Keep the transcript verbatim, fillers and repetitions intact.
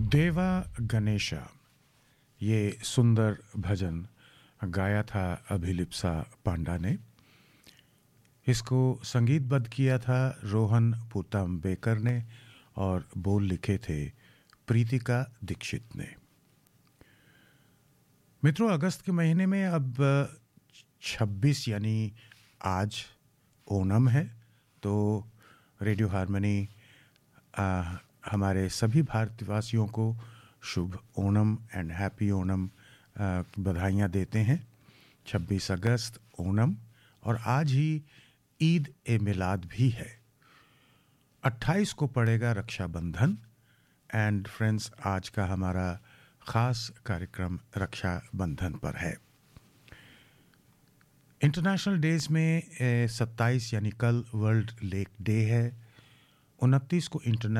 देवा गणेशा ये सुंदर भजन गाया था अभिलिप्सा पांडा ने। इसको संगीतबद्ध किया था रोहन पुतम्बेकर ने और बोल लिखे थे प्रीतिका दीक्षित ने। मित्रों, अगस्त के महीने में अब छब्बीस यानी आज ओणम है, तो रेडियो हारमनी आ, हमारे सभी भारतवासियों को शुभ ओणम एंड हैप्पी ओणम की बधाइयाँ देते हैं। छब्बीस अगस्त ओणम और आज ही ईद ए मिलाद भी है। अट्ठाईस को पड़ेगा रक्षाबंधन एंड फ्रेंड्स, आज का हमारा ख़ास कार्यक्रम रक्षाबंधन पर है। इंटरनेशनल डेज में सत्ताईस यानी कल वर्ल्ड लेक डे है। उनतीस को इंटरनेशनल